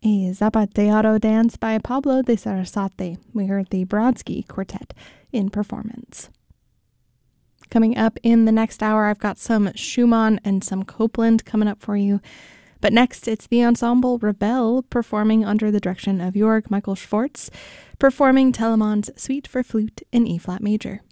A Zapateado dance by Pablo de Sarasate. We heard the Brodsky Quartet in performance. Coming up in the next hour, I've got some Schumann and some Copland coming up for you. But next, it's the ensemble Rebel performing under the direction of Georg Michael Schwartz, performing Telemann's Suite for Flute in E-flat major.